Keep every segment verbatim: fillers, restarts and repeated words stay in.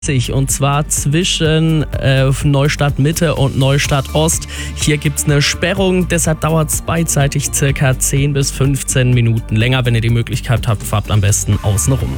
Und zwar zwischen äh, Neustadt Mitte und Neustadt Ost. Hier gibt es eine Sperrung, deshalb dauert es beidseitig circa zehn bis fünfzehn Minuten länger. Wenn ihr die Möglichkeit habt, fahrt am besten außenrum.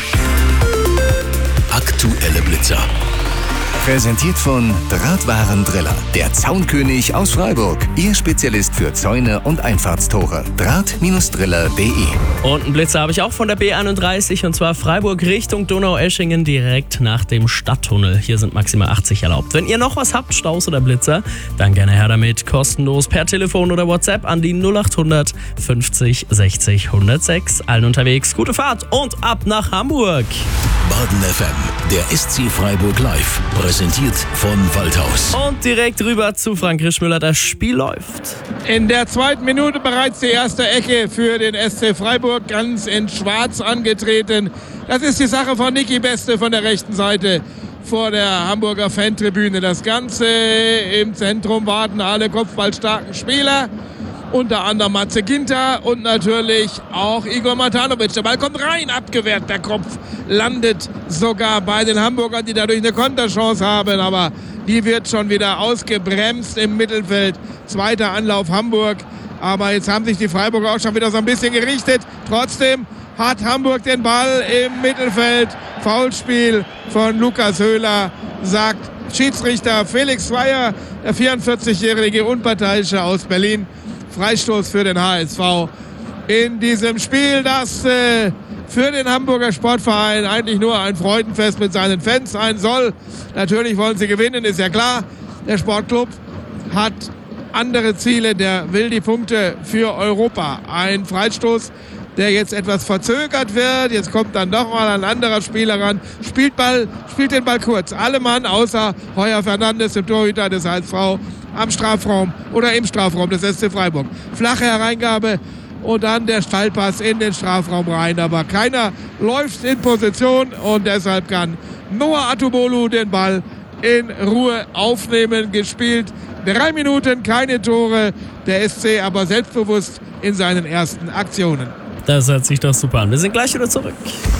Aktuelle Blitzer. Präsentiert von Drahtwarendriller, der Zaunkönig aus Freiburg. Ihr Spezialist für Zäune und Einfahrtstore. Draht-Driller punkt de. Und einen Blitzer habe ich auch von der B einunddreißig, und zwar Freiburg Richtung Donaueschingen, direkt nach dem Stadttunnel. Hier sind maximal achtzig erlaubt. Wenn ihr noch was habt, Staus oder Blitzer, dann gerne her damit. Kostenlos per Telefon oder WhatsApp an die null achthundert fünfzig sechzig hundertsechs. Allen unterwegs, gute Fahrt und ab nach Hamburg. Baden F M, der S C Freiburg live. Präsentiert von Waldhaus. Und direkt rüber zu Frank Rischmüller. Das Spiel läuft. In der zweiten Minute bereits die erste Ecke für den S C Freiburg, ganz in Schwarz angetreten. Das ist die Sache von Niki Beste von der rechten Seite vor der Hamburger Fantribüne. Das Ganze im Zentrum warten alle kopfballstarken Spieler. Unter anderem Matze Ginter und natürlich auch Igor Matanovic. Der Ball kommt rein, abgewehrt. Der Kopf landet sogar bei den Hamburgern, die dadurch eine Konterchance haben. Aber die wird schon wieder ausgebremst im Mittelfeld. Zweiter Anlauf Hamburg. Aber jetzt haben sich die Freiburger auch schon wieder so ein bisschen gerichtet. Trotzdem hat Hamburg den Ball im Mittelfeld. Foulspiel von Lukas Höhler, sagt Schiedsrichter Felix Zweier, der vierundvierzigjährige Unparteiische aus Berlin. Freistoß für den H S V in diesem Spiel, das äh, für den Hamburger Sportverein eigentlich nur ein Freudenfest mit seinen Fans sein soll. Natürlich wollen sie gewinnen, ist ja klar. Der Sportclub hat andere Ziele, der will die Punkte für Europa. Ein Freistoß, der jetzt etwas verzögert wird. Jetzt kommt dann doch mal ein anderer Spieler ran. Spielt, Ball, spielt den Ball kurz. Alle Mann außer Heuer Fernandes, dem Torhüter des H S V, am Strafraum oder im Strafraum des S C Freiburg. Flache Hereingabe und dann der Steilpass in den Strafraum rein. Aber keiner läuft in Position und deshalb kann Noah Atubolu den Ball in Ruhe aufnehmen. Gespielt drei Minuten, keine Tore. Der S C aber selbstbewusst in seinen ersten Aktionen. Das hört sich doch super an. Wir sind gleich wieder zurück.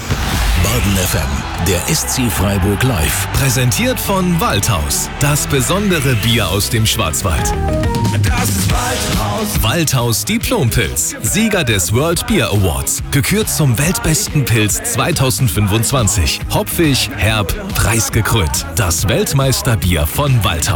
Baden F M, der S C Freiburg live. Präsentiert von Waldhaus. Das besondere Bier aus dem Schwarzwald. Das Waldhaus. Waldhaus Diplompilz. Sieger des World Beer Awards. Gekürt zum weltbesten Pilz zweitausendfünfundzwanzig. Hopfig, herb, preisgekrönt. Das Weltmeisterbier von Waldhaus.